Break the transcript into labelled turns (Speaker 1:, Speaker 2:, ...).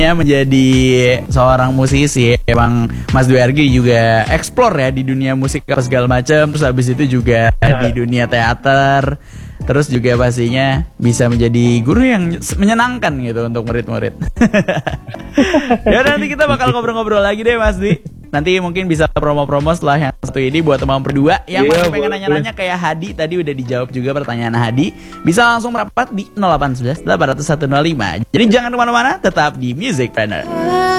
Speaker 1: menjadi seorang musisi. Emang Mas Dwi Argi juga explore ya di dunia musik apa segala macam. Terus habis itu juga di dunia teater. Terus juga pastinya bisa menjadi guru yang menyenangkan gitu untuk murid-murid. Ya nanti kita bakal ngobrol-ngobrol lagi deh Mas Dwi. Nanti mungkin bisa promo-promo setelah yang satu ini buat teman berdua yang masih pengen nanya-nanya kayak Hadi tadi udah dijawab juga pertanyaan Hadi. Bisa langsung merapat di 0811 801 05. Jadi jangan kemana-mana, tetap di Music Planner.